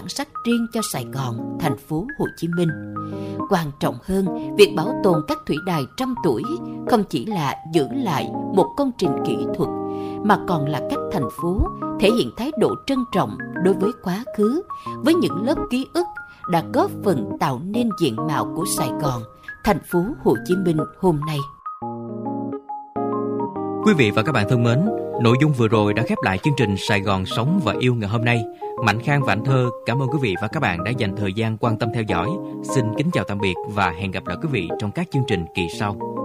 sắc riêng cho Sài Gòn, thành phố Hồ Chí Minh. Quan trọng hơn, việc bảo tồn các thủy đài trăm tuổi không chỉ là giữ lại một công trình kỹ thuật, mà còn là cách thành phố thể hiện thái độ trân trọng đối với quá khứ, với những lớp ký ức đã góp phần tạo nên diện mạo của Sài Gòn, thành phố Hồ Chí Minh hôm nay. Quý vị và các bạn thân mến, nội dung vừa rồi đã khép lại chương trình Sài Gòn Sống và Yêu ngày hôm nay. Mạnh Khang và Anh Thơ cảm ơn quý vị và các bạn đã dành thời gian quan tâm theo dõi. Xin kính chào tạm biệt và hẹn gặp lại quý vị trong các chương trình kỳ sau.